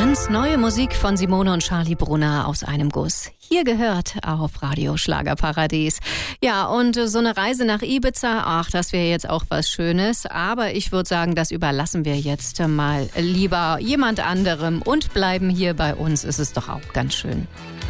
Ganz neue Musik von Simone und Charlie Brunner aus einem Guss. Hier gehört auf Radio Schlagerparadies. Ja, und so eine Reise nach Ibiza, ach, das wäre jetzt auch was Schönes. Aber ich würde sagen, das überlassen wir jetzt mal lieber jemand anderem und bleiben hier bei uns. Ist es doch auch ganz schön.